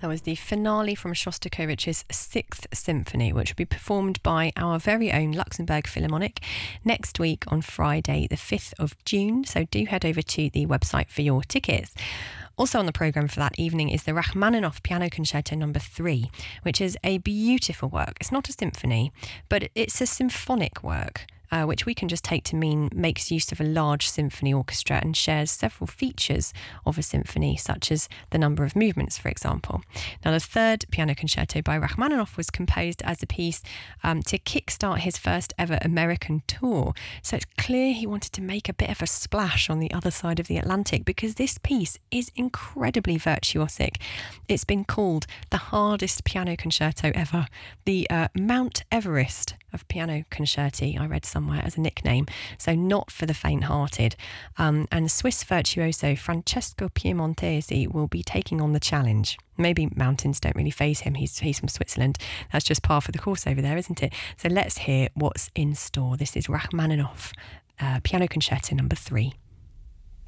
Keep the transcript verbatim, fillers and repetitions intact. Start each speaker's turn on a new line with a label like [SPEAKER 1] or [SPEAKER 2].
[SPEAKER 1] That was the finale from Shostakovich's Sixth Symphony, which will be performed by our very own Luxembourg Philharmonic next week on Friday, the fifth of June. So do head over to the website for your tickets. Also on the programme for that evening is the Rachmaninoff Piano Concerto number three, which is a beautiful work. It's not a symphony, but it's a symphonic work. Uh, which we can just take to mean makes use of a large symphony orchestra and shares several features of a symphony, such as the number of movements, for example. Now, the third piano concerto by Rachmaninoff was composed as a piece um, to kickstart his first ever American tour. So it's clear he wanted to make a bit of a splash on the other side of the Atlantic, because this piece is incredibly virtuosic. It's been called the hardest piano concerto ever, the uh, Mount Everest of piano concerti, I read somewhere as a nickname, so not for the faint-hearted. Um, and Swiss virtuoso Francesco Piemontesi will be taking on the challenge. Maybe mountains don't really faze him, he's, he's from Switzerland. That's just par for the course over there, isn't it? So let's hear what's in store. This is Rachmaninoff, uh, Piano Concerto number three.